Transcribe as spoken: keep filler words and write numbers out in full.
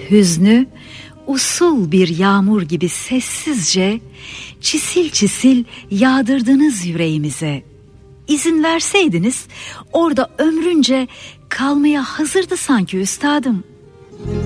hüznü usul bir yağmur gibi sessizce çisil çisil yağdırdınız yüreğimize. İzin verseydiniz orada ömrünce kalmaya hazırdı sanki üstadım.